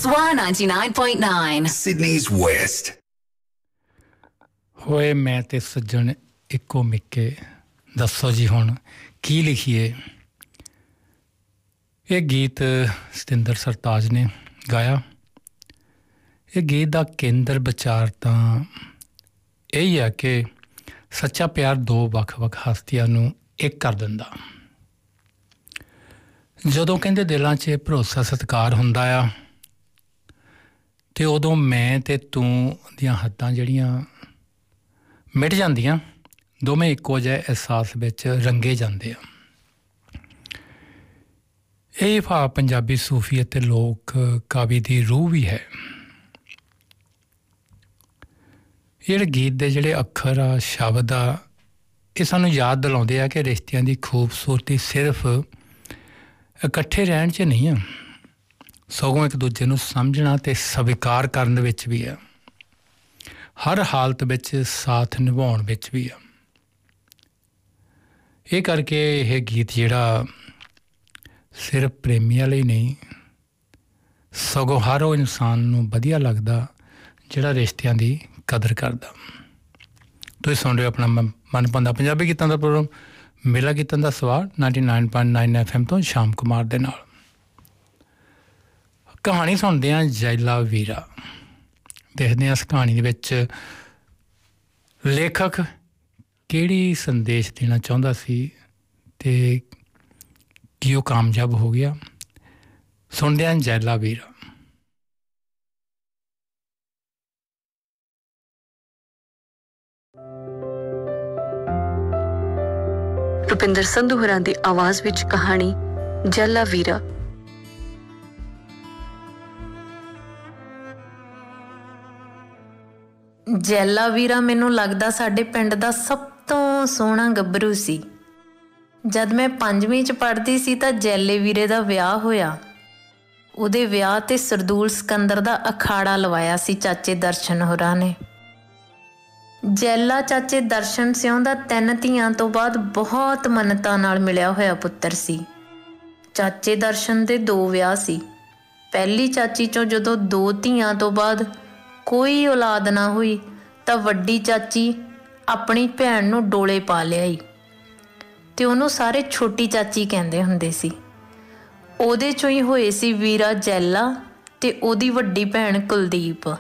Swa 99.9 Sydney's West. ਹੋਏ ਮੈਂ ਤੇ ਸੱਜਣ ਇੱਕੋ ਮਿੱਕੇ ਦੱਸੋ ਜੀ ਹੁਣ ਕੀ ਲਿਖੀਏ। ਇਹ ਗੀਤ ਸਤਿੰਦਰ ਸਰਤਾਜ ਨੇ ਗਾਇਆ। ਇਹ ਗੀਤ ਦਾ ਕੇਂਦਰ ਵਿਚਾਰ ਤਾਂ ਇਹ ਹੈ ਕਿ ਸੱਚਾ ਪਿਆਰ ਦੋ ਵੱਖ-ਵੱਖ ਹਸਤੀਆਂ ਨੂੰ ਇੱਕ ਕਰ ਦਿੰਦਾ। ਜਦੋਂ ਕਹਿੰਦੇ ਦਿਲਾਂ 'ਚ ਭਰੋਸਾ ਸਤਿਕਾਰ ਹੁੰਦਾ ਆ ਅਤੇ ਉਦੋਂ ਮੈਂ ਅਤੇ ਤੂੰ ਦੀਆਂ ਹੱਦਾਂ ਜਿਹੜੀਆਂ ਮਿਟ ਜਾਂਦੀਆਂ, ਦੋਵੇਂ ਇੱਕੋ ਜਿਹੇ ਅਹਿਸਾਸ ਵਿੱਚ ਰੰਗੇ ਜਾਂਦੇ ਆ। ਇਹ ਭਾਵ ਪੰਜਾਬੀ ਸੂਫੀ ਅਤੇ ਲੋਕ ਕਾਵਿ ਦੀ ਰੂਹ ਵੀ ਹੈ। ਜਿਹੜੇ ਗੀਤ ਦੇ ਜਿਹੜੇ ਅੱਖਰ ਆ, ਸ਼ਬਦ ਆ, ਇਹ ਸਾਨੂੰ ਯਾਦ ਦਿਲਾਉਂਦੇ ਆ ਕਿ ਰਿਸ਼ਤਿਆਂ ਦੀ ਖੂਬਸੂਰਤੀ ਸਿਰਫ ਇਕੱਠੇ ਰਹਿਣ 'ਚ ਨਹੀਂ ਆ, ਸਗੋਂ ਇੱਕ ਦੂਜੇ ਨੂੰ ਸਮਝਣਾ ਅਤੇ ਸਵੀਕਾਰ ਕਰਨ ਵਿੱਚ ਵੀ ਆ, ਹਰ ਹਾਲਤ ਵਿੱਚ ਸਾਥ ਨਿਭਾਉਣ ਵਿੱਚ ਵੀ ਆ। ਇਹ ਕਰਕੇ ਇਹ ਗੀਤ ਜਿਹੜਾ ਸਿਰਫ ਪ੍ਰੇਮੀਆਂ ਲਈ ਨਹੀਂ, ਸਗੋਂ ਹਰ ਉਹ ਇਨਸਾਨ ਨੂੰ ਵਧੀਆ ਲੱਗਦਾ ਜਿਹੜਾ ਰਿਸ਼ਤਿਆਂ ਦੀ ਕਦਰ ਕਰਦਾ। ਤੁਸੀਂ ਸੁਣ ਰਹੇ ਹੋ ਆਪਣਾ ਮਨਪਸੰਦ ਪੰਜਾਬੀ ਗੀਤਾਂ ਦਾ ਪ੍ਰੋਗਰਾਮ ਮੇਲਾ ਗੀਤਾਂ ਦਾ ਸਵਾਰ 99.9 FM ਤੋਂ ਸ਼ਾਮ ਕੁਮਾਰ ਦੇ ਨਾਲ। ਕਹਾਣੀ ਸੁਣਦੇ ਹਾਂ ਜੈਲਾ ਵੀਰਾ। ਦੇਖਦੇ ਹਾਂ ਇਸ ਕਹਾਣੀ ਦੇ ਵਿੱਚ ਲੇਖਕ ਕਿਹੜੀ ਸੰਦੇਸ਼ ਦੇਣਾ ਚਾਹੁੰਦਾ ਸੀ ਅਤੇ ਕੀ ਉਹ ਕਾਮਯਾਬ ਹੋ ਗਿਆ। ਸੁਣਦੇ ਹਾਂ ਜੈਲਾ ਵੀਰਾ। ਰੁਪਿੰਦਰ ਸੰਧੂ ਹੋਰਾਂ ਦੀ ਆਵਾਜ਼ ਵਿੱਚ ਕਹਾਣੀ ਜੈਲਾ ਵੀਰਾ। ਜੈਲਾ ਵੀਰਾ ਮੈਨੂੰ ਲੱਗਦਾ ਸਾਡੇ ਪਿੰਡ ਦਾ ਸਭ ਤੋਂ ਸੋਹਣਾ ਗੱਭਰੂ ਸੀ। ਜਦ ਮੈਂ 5ਵੀਂ 'ਚ ਪੜ੍ਹਦੀ ਸੀ ਤਾਂ ਜੈਲੇ ਵੀਰੇ ਦਾ ਵਿਆਹ ਹੋਇਆ। ਉਹਦੇ ਵਿਆਹ 'ਤੇ ਸਰਦੂਲ ਸਿਕੰਦਰ ਦਾ ਅਖਾੜਾ ਲਵਾਇਆ ਸੀ ਚਾਚੇ ਦਰਸ਼ਨ ਹੋਰਾਂ ਨੇ। ਜੈਲਾ ਚਾਚੇ ਦਰਸ਼ਨ ਸਿਉਂ ਦਾ 3 ਧੀਆਂ ਤੋਂ ਬਾਅਦ ਬਹੁਤ ਮੰਨਤਾਂ ਨਾਲ ਮਿਲਿਆ ਹੋਇਆ ਪੁੱਤਰ ਸੀ। ਚਾਚੇ ਦਰਸ਼ਨ ਦੇ 2 ਵਿਆਹ ਸੀ। ਪਹਿਲੀ ਚਾਚੀ 'ਚੋਂ ਜਦੋਂ 2 ਧੀਆਂ ਤੋਂ ਬਾਅਦ ਕੋਈ ਔਲਾਦ ਨਾ ਹੋਈ ਤਾਂ ਵੱਡੀ ਚਾਚੀ ਆਪਣੀ ਭੈਣ ਨੂੰ ਡੋਲੇ ਪਾ ਲਿਆਈ ਅਤੇ ਉਹਨੂੰ ਸਾਰੇ ਛੋਟੀ ਚਾਚੀ ਕਹਿੰਦੇ ਹੁੰਦੇ ਸੀ। ਉਹਦੇ 'ਚੋਂ ਹੀ ਹੋਏ ਸੀ ਵੀਰਾ ਜੈਲਾ ਅਤੇ ਉਹਦੀ ਵੱਡੀ ਭੈਣ ਕੁਲਦੀਪ।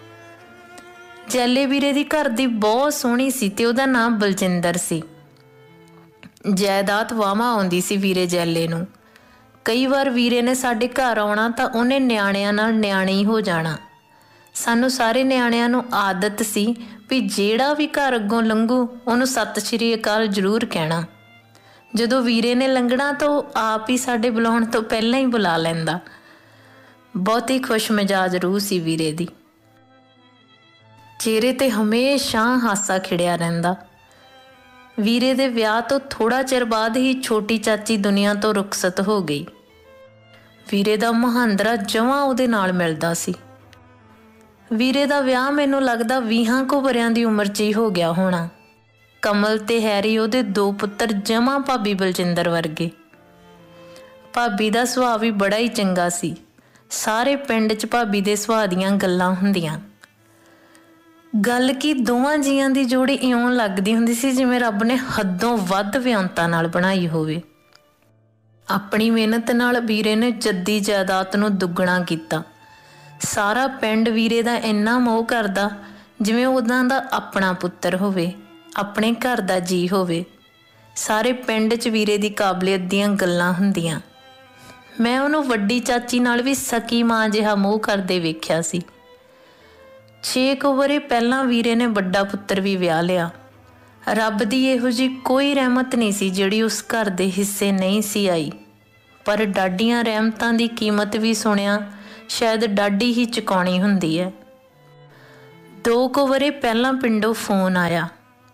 ਜੈਲੇ ਵੀਰੇ ਦੀ ਘਰ ਦੀ ਬਹੁਤ ਸੋਹਣੀ ਸੀ ਅਤੇ ਉਹਦਾ ਨਾਮ ਬਲਜਿੰਦਰ ਸੀ। ਜਾਇਦਾਦ ਵਾਹਵਾ ਆਉਂਦੀ ਸੀ ਵੀਰੇ ਜੈਲੇ ਨੂੰ। ਕਈ ਵਾਰ ਵੀਰੇ ਨੇ ਸਾਡੇ ਘਰ ਆਉਣਾ ਤਾਂ ਉਹਨੇ ਨਿਆਣਿਆਂ ਨਾਲ ਨਿਆਣੀ ਹੋ ਜਾਣਾ। ਸਾਨੂੰ ਸਾਰੇ ਨਿਆਣਿਆਂ ਨੂੰ ਆਦਤ ਸੀ ਵੀ ਜਿਹੜਾ ਵੀ ਘਰ ਅੱਗੋਂ ਲੰਘੂ ਉਹਨੂੰ ਸਤਿ ਸ਼੍ਰੀ ਅਕਾਲ ਜ਼ਰੂਰ ਕਹਿਣਾ। ਜਦੋਂ ਵੀਰੇ ਨੇ ਲੰਘਣਾ ਤਾਂ ਉਹ ਆਪ ਹੀ ਸਾਡੇ ਬੁਲਾਉਣ ਤੋਂ ਪਹਿਲਾਂ ਹੀ ਬੁਲਾ ਲੈਂਦਾ। ਬਹੁਤ ਹੀ ਖੁਸ਼ ਮਿਜਾਜ ਰੂਹ ਸੀ ਵੀਰੇ ਦੀ। ਚਿਹਰੇ 'ਤੇ ਹਮੇਸ਼ਾ ਹਾਸਾ ਖਿੜਿਆ ਰਹਿੰਦਾ। ਵੀਰੇ ਦੇ ਵਿਆਹ ਤੋਂ ਥੋੜ੍ਹਾ ਚਿਰ ਬਾਅਦ ਹੀ ਛੋਟੀ ਚਾਚੀ ਦੁਨੀਆ ਤੋਂ ਰੁਖਸਤ ਹੋ ਗਈ। ਵੀਰੇ ਦਾ ਮੁਹਾਂਦਰਾ ਜਮਾਂ ਉਹਦੇ ਨਾਲ ਮਿਲਦਾ ਸੀ। ਵੀਰੇ ਦਾ ਵਿਆਹ ਮੈਨੂੰ ਲੱਗਦਾ 20 ਕੁ ਵਰ੍ਹਿਆਂ ਦੀ ਉਮਰ 'ਚ ਹੀ ਹੋ ਗਿਆ ਹੋਣਾ। ਕਮਲ ਤੇ ਹੈਰੀ ਉਹਦੇ 2 ਪੁੱਤਰ ਜਮਾਂ ਭਾਬੀ ਬਲਜਿੰਦਰ ਵਰਗੇ। ਭਾਬੀ ਦਾ ਸੁਭਾਅ ਵੀ ਬੜਾ ਹੀ ਚੰਗਾ ਸੀ। ਸਾਰੇ ਪਿੰਡ 'ਚ ਭਾਬੀ ਦੇ ਸੁਭਾਅ ਦੀਆਂ ਗੱਲਾਂ ਹੁੰਦੀਆਂ। ਗੱਲ ਕੀ ਦੋਵਾਂ ਜੀਆਂ ਦੀ ਜੋੜੀ ਇਉਂ ਲੱਗਦੀ ਹੁੰਦੀ ਸੀ ਜਿਵੇਂ ਰੱਬ ਨੇ ਹੱਦੋਂ ਵੱਧ ਵਿਉਂਤਾਂ ਨਾਲ ਬਣਾਈ ਹੋਵੇ। ਆਪਣੀ ਮਿਹਨਤ ਨਾਲ ਵੀਰੇ ਨੇ ਜੱਦੀ ਜਾਇਦਾਦ ਨੂੰ ਦੁੱਗਣਾ ਕੀਤਾ। ਸਾਰਾ ਪਿੰਡ ਵੀਰੇ ਦਾ ਇੰਨਾ ਮੋਹ ਕਰਦਾ ਜਿਵੇਂ ਉਹਨਾਂ ਦਾ ਆਪਣਾ ਪੁੱਤਰ ਹੋਵੇ, ਆਪਣੇ ਘਰ ਦਾ ਜੀਅ ਹੋਵੇ। ਸਾਰੇ ਪਿੰਡ 'ਚ ਵੀਰੇ ਦੀ ਕਾਬਲੀਅਤ ਦੀਆਂ ਗੱਲਾਂ ਹੁੰਦੀਆਂ। ਮੈਂ ਉਹਨੂੰ ਵੱਡੀ ਚਾਚੀ ਨਾਲ ਵੀ ਸਕੀ ਮਾਂ ਜਿਹਾ ਮੋਹ ਕਰਦੇ ਵੇਖਿਆ ਸੀ। 6 ਕੁ ਵਰ੍ਹੇ ਪਹਿਲਾਂ ਵੀਰੇ ਨੇ ਵੱਡਾ ਪੁੱਤਰ ਵੀ ਵਿਆਹ ਲਿਆ। ਰੱਬ ਦੀ ਇਹੋ ਜਿਹੀ ਕੋਈ ਰਹਿਮਤ ਨਹੀਂ ਸੀ ਜਿਹੜੀ ਉਸ ਘਰ ਦੇ ਹਿੱਸੇ ਨਹੀਂ ਸੀ ਆਈ। ਪਰ ਡਾਢੀਆਂ ਰਹਿਮਤਾਂ ਦੀ ਕੀਮਤ ਵੀ ਸੁਣਿਆ ਸ਼ਾਇਦ ਡਾਢੀ ਹੀ ਚੁਕਾਉਣੀ ਹੁੰਦੀ ਹੈ। 2 ਕੁ ਵਰ੍ਹੇ ਪਹਿਲਾਂ ਪਿੰਡੋਂ ਫੋਨ ਆਇਆ।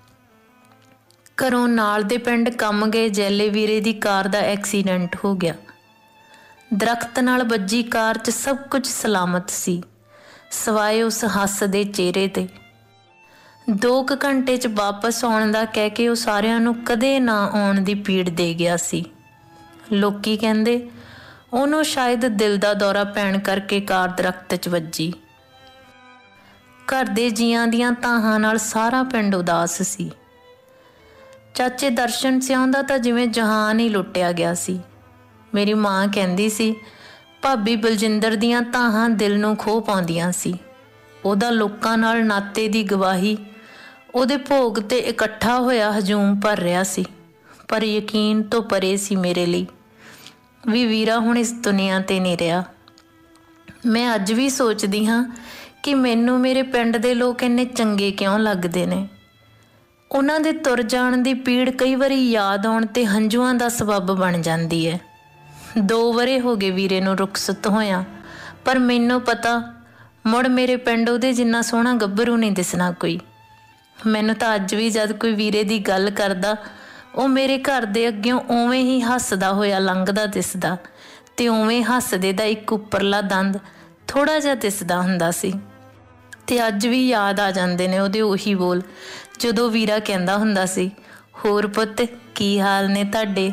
ਘਰੋਂ ਨਾਲ ਦੇ ਪਿੰਡ ਕੰਮ ਗਏ ਜੈਲੇ ਵੀਰੇ ਦੀ ਕਾਰ ਦਾ ਐਕਸੀਡੈਂਟ ਹੋ ਗਿਆ। ਦਰਖਤ ਨਾਲ ਵੱਜੀ ਕਾਰ 'ਚ ਸਭ ਕੁਝ ਸਲਾਮਤ ਸੀ ਸਿਵਾਏ ਉਸ ਹੱਸਦੇ ਚਿਹਰੇ 'ਤੇ। 2 ਕੁ ਘੰਟੇ 'ਚ ਵਾਪਸ ਆਉਣ ਦਾ ਕਹਿ ਕੇ ਉਹ ਸਾਰਿਆਂ ਨੂੰ ਕਦੇ ਨਾ ਆਉਣ ਦੀ ਪੀੜ ਦੇ ਗਿਆ ਸੀ। ਲੋਕੀ ਕਹਿੰਦੇ ਉਹਨੂੰ ਸ਼ਾਇਦ ਦਿਲ ਦਾ ਦੌਰਾ ਪੈਣ ਕਰਕੇ ਕਾਰ ਦਰਖਤ 'ਚ ਵੱਜੀ। ਘਰ ਦੇ ਜੀਆਂ ਦੀਆਂ ਤਾਹਾਂ ਨਾਲ ਸਾਰਾ ਪਿੰਡ ਉਦਾਸ ਸੀ। ਚਾਚੇ ਦਰਸ਼ਨ ਸਿਆਂ ਦਾ ਤਾਂ ਜਿਵੇਂ ਜਹਾਨ ਹੀ ਲੁੱਟਿਆ ਗਿਆ ਸੀ। ਮੇਰੀ ਮਾਂ ਕਹਿੰਦੀ ਸੀ ਭਾਬੀ ਬਲਜਿੰਦਰ ਦੀਆਂ ਤਾਹਾਂ ਦਿਲ ਨੂੰ ਖੋਹ ਪਾਉਂਦੀਆਂ ਸੀ। ਉਹਦਾ ਲੋਕਾਂ ਨਾਲ ਨਾਤੇ ਦੀ ਗਵਾਹੀ ਉਹਦੇ ਭੋਗ ਤੇ ਇਕੱਠਾ ਹੋਇਆ ਹਜੂਮ ਭਰ ਰਿਹਾ ਸੀ। ਪਰ ਯਕੀਨ ਤੋਂ ਪਰੇ ਸੀ ਮੇਰੇ ਲਈ ਵੀ ਵੀਰਾ ਹੁਣ ਇਸ ਦੁਨੀਆ ਤੇ ਨਹੀਂ ਰਿਹਾ। ਮੈਂ ਅੱਜ ਵੀ ਸੋਚਦੀ ਹਾਂ ਕਿ ਮੈਨੂੰ ਮੇਰੇ ਪਿੰਡ ਦੇ ਲੋਕ ਇੰਨੇ ਚੰਗੇ ਕਿਉਂ ਲੱਗਦੇ ਨੇ। ਉਹਨਾਂ ਦੇ ਤੁਰ ਜਾਣ ਦੀ ਪੀੜ ਕਈ ਵਾਰੀ ਯਾਦ ਆਉਣ ਤੇ ਹੰਝੂਆਂ ਦਾ ਸਬੱਬ ਬਣ ਜਾਂਦੀ ਹੈ। 2 ਵਰ੍ਹੇ ਹੋ ਗਏ ਵੀਰੇ ਨੂੰ ਰੁਖਸਤ ਹੋਇਆ, ਪਰ ਮੈਨੂੰ ਪਤਾ ਮੁੜ ਮੇਰੇ ਪਿੰਡ ਉਹਦੇ ਜਿੰਨਾ ਸੋਹਣਾ ਗੱਭਰੂ ਨਹੀਂ ਦਿਸਣਾ ਕੋਈ। ਮੈਨੂੰ ਤਾਂ ਅੱਜ ਵੀ ਜਦ ਕੋਈ ਵੀਰੇ ਦੀ ਗੱਲ ਕਰਦਾ ਉਹ ਮੇਰੇ ਘਰ ਦੇ ਅੱਗਿਓਂ ਉਵੇਂ ਹੀ ਹੱਸਦਾ ਹੋਇਆ ਲੰਘਦਾ ਦਿਸਦਾ, ਤੇ ਉਵੇਂ ਹੱਸਦੇ ਦਾ ਇੱਕ ਉੱਪਰਲਾ ਦੰਦ ਥੋੜ੍ਹਾ ਜਿਹਾ ਦਿਸਦਾ ਹੁੰਦਾ ਸੀ। ਤੇ ਅੱਜ ਵੀ ਯਾਦ ਆ ਜਾਂਦੇ ਨੇ ਉਹਦੇ ਉਹੀ ਬੋਲ ਜਦੋਂ ਵੀਰਾ ਕਹਿੰਦਾ ਹੁੰਦਾ ਸੀ, ਹੋਰ ਪੁੱਤ ਕੀ ਹਾਲ ਨੇ ਤੁਹਾਡੇ।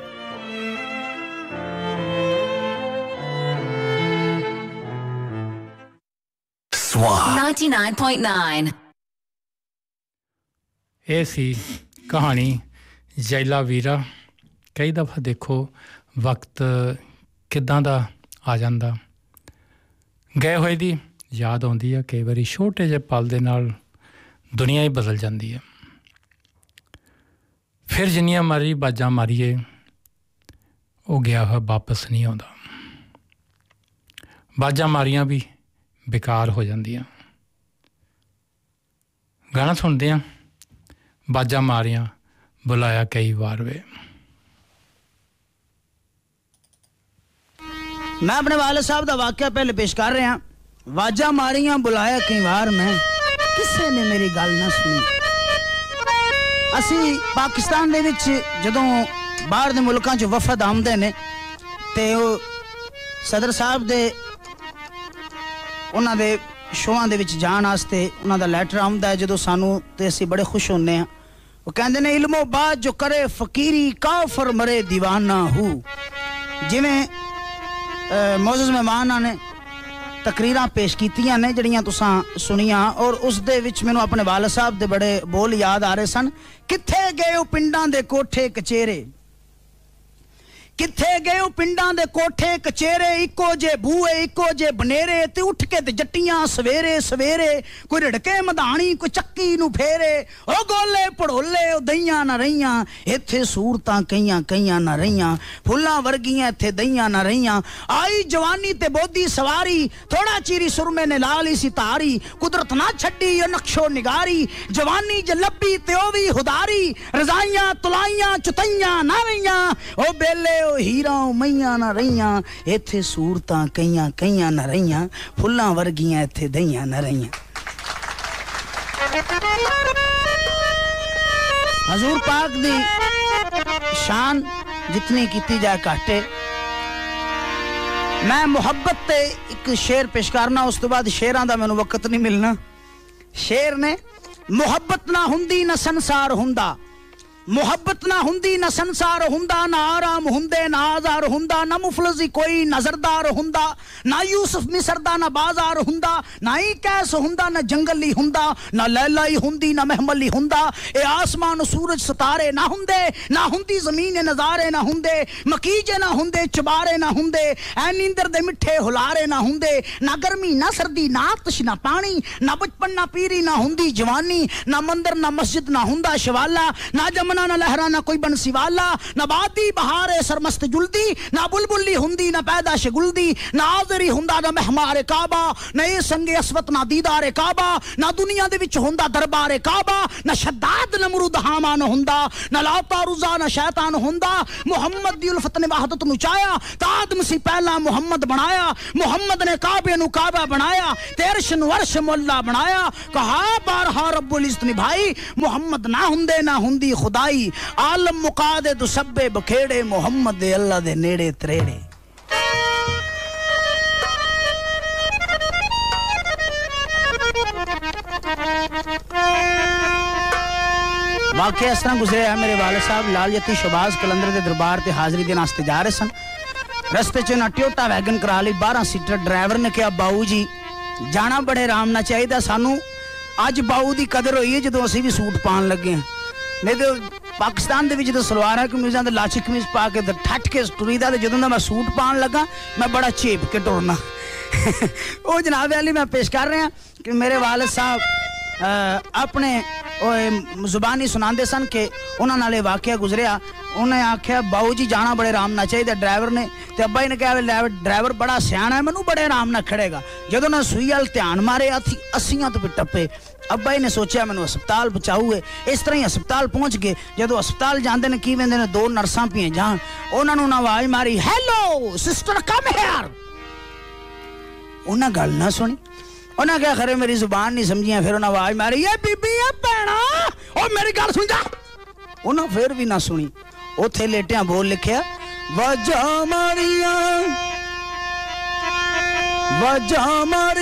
Swat 99.9 ਇਹ ਸੀ ਕਹਾਣੀ ਜੈਲਾ ਵੀਰਾ। ਕਈ ਦਫਾ ਦੇਖੋ ਵਕਤ ਕਿੱਦਾਂ ਦਾ ਆ ਜਾਂਦਾ, ਗਏ ਹੋਏ ਦੀ ਯਾਦ ਆਉਂਦੀ ਆ। ਕਈ ਵਾਰੀ ਛੋਟੇ ਜਿਹੇ ਪਲ ਦੇ ਨਾਲ ਦੁਨੀਆ ਹੀ ਬਦਲ ਜਾਂਦੀ ਹੈ। ਫਿਰ ਜਿੰਨੀਆਂ ਮਰਜ਼ੀ ਬਾਜਾਂ ਮਾਰੀਏ ਉਹ ਗਿਆ ਹੋਇਆ ਵਾਪਸ ਨਹੀਂ ਆਉਂਦਾ। ਬਾਜਾਂ ਮਾਰੀਆਂ ਵੀ ਬੇਕਾਰ ਹੋ ਜਾਂਦੀਆਂ। ਗਾਣਾ ਸੁਣਦੇ ਹਾਂ, ਬਾਜਾਂ ਮਾਰੀਆਂ ਬੁਲਾਇਆ ਕਈ ਵਾਰ ਵੇ। मैं अपने वाले साहब का वाकया पहले पेश कर रहा। वाजा मारियां बुलाया कई बार मैं, किसी ने मेरी गल ना सुनी। असी पाकिस्तान दे विच जदों बाहर दे मुल्कां च वफद आउंदे ने ते सदर साहब दे उन्हां दे शोआं दे विच जाण वास्ते उन्हां दा लैटर आउंदा है। जदों सानू ते असी बड़े खुश होने आ। वो कहंदे ने इल्मो बाद जो करे फकीरी काफर मरे दीवाना हूँ। जिवें मोअज़्ज़ज़ मेहमान ने तकरीरां पेश कीतियां ने जड़ियां तुसां सुनियां, और उस दे विच मैनूं अपने वालिद साहब दे बड़े बोल याद आ रहे सन। कित्थे गए ओ पिंडां दे कोठे कचेरे, कित्थे गए पिंडां दे कोठे कचेरे, इको जे बूए इको जे बनेरे, ते उठ के ते जट्टियां सवेरे सवेरे कोई रड़के मधानी कोई चक्की नू फेरे। ओ गोले पड़ोले ओ दईयां ना रहियां, इत्थे सूरतां कईयां कईयां ना रहियां, फुल्लां वर्गियां इत्थे दईयां ना रहियां। आई जवानी ते बोधी सवारी, थोड़ा चीरी सुरमे ने ला ली सी तारी, कुदरत ना छड्डी ओ नक्शो निगारी। जवानी ज लब्बी ते ओ वी हुदारी, रजाइयां तुलाइयां चुतैयां ना रहियां। ओ बेले हीरा मैया ना रहियां, इत्थे सूरतां कईयां कईयां ना रहियां, फुल्लां वर्गियां इत्थे दईयां ना रहियां। हजूर पाक दी शान जितनी कीती जाए घट है। मैं मुहब्बत ते एक शेर पेश करना, उस तो बाद शेरां दा मैनूं वक्त नहीं मिलना। शेर ने मुहब्बत ना हुंदी ना संसार हुंदा, मुहब्बत ना हुंदी ना संसार हुंदा, ना आराम हुंदे ना आजार हुंदा, ना मुफलसी कोई नजरदार हुंदा, ना यूसुफ मिस्र दा ना बाजार हुंदा, ना ही कैस हुंदा ना जंगली हुंदा, ना लैला ही हुंदी ना महमली हुंदा। ए आसमान सूरज सितारे ना हुंदे, ना हुंदी जमीन नजारे ना हुंदे, मकीजे ना हुंदे चबारे ना हुंदे, ऐ नींदर दे मिठे हुलारे ना हुंदे, ना गर्मी ना सर्दी ना आतश ना पानी, ना बचपन ना पीरी ना हुंदी जवानी, ना मंदिर ना मस्जिद ना हुंदा शिवाला, ना जमना ना लहरा ना कोई बंसी वाला, ना बादी बहारे सरमस्त जुल्दी, ना बुलबुली हुंदी ना पैदाश गुल्दी, ना आजरी हुंदा ना महमारे काबा, ना ये संगे अस्वत ना दीदारे काबा, ना दुनिया दे विच हुंदा दरबारे काबा, ना शद्दाद नमरूद हामान हुंदा, ना लाता रुजा ना शैतान हुंदा। मुहम्मद दी उल्फत ने वहदत नु चाया, तादम सी पहला मुहम्मद बनाया, मुहम्मद ने काबे नु काबा बनाया, तेरश नु अर्श मुल्ला बनाया। कहा बारहा रब्बुल इज्जत निभाई, मुहम्मद ना हुंदे ना हुंदी खुदा, आलम मुकादे तो सब्बे बखेड़े, मोहम्मद दे अल्लाह दे नेड़े त्रेड़े। वाकया इस तरह गुजरे है, मेरे वाले साहब लाल जत्ती शहबाज कलंदर के दरबार ते हाजरी देने वास्ते जा रहे सन। रस्ते च ना टोयोटा वैगन करा ली 12 सीटर। ड्राइवर ने कहा बाऊ जी जाना बड़े आराम नाल चाहिए, सानू अज बाऊ की कदर हुई है जो असी भी सूट पान लगे हैं, नहीं तो पाकिस्तान दे विच तो सलवारां कमीज़ां ते लाची कमीज पा के ते ठट के टुरीदा, ते जदों दा मैं सूट पान लगा मैं बड़ा चेप के टुरना। वो जनाब अली मैं पेश कर रहा कि मेरे वालिद साहब अपने जुबानी सुनाते सन कि उन्होंने नाल वाकया गुजरिया। उन्हें आख्या बाऊ जी जाना बड़े आराम नाल चाहिए ड्राइवर ने, तो अब्बा जी ने कहा ड्राइवर बड़ा सियाना है, मैनू बड़े आराम नाल खड़ेगा। जदों ना सुई वाल ध्यान मारे हाथी 80 तो भी टप्पे। अब्बा जी ने सोचा मैनू अस्पताल पहुँचाऊए, इस तरह ही अस्पताल पहुँच गए। जदों अस्पताल जाते हैं की वेंदे ने 2 नर्सां पिए जान, उन्होंने आवाज़ मारी हैलो सिस्टर कम हियर। उन्हें गल ना सुनी, उन्हें क्या खरे मेरी जुबान नहीं समझिया, फिर उन्हें आवाज़ मारी ये बीबी है भैना ओ मेरी गल सुन जा। उन्हें फिर भी ना सुनी, उथे लेटिया बोल लिखिया वजा मारिया वजा मारी